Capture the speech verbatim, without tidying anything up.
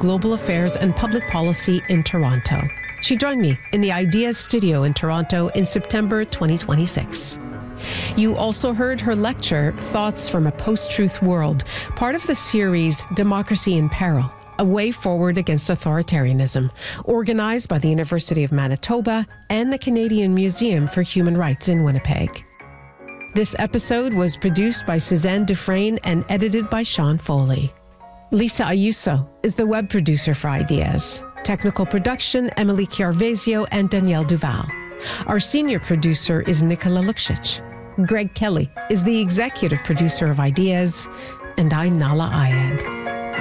Global Affairs and Public Policy in Toronto. She joined me in the Ideas Studio in Toronto in September twenty twenty-six. You also heard her lecture, Thoughts from a Post-Truth World, part of the series Democracy in Peril, A Way Forward Against Authoritarianism, organized by the University of Manitoba and the Canadian Museum for Human Rights in Winnipeg. This episode was produced by Suzanne Dufresne and edited by Sean Foley. Lisa Ayuso is the web producer for Ideas. Technical production, Emily Chiarvesio and Danielle Duval. Our senior producer is Nicola Luksic. Greg Kelly is the executive producer of Ideas, and I'm Nahlah Ayed.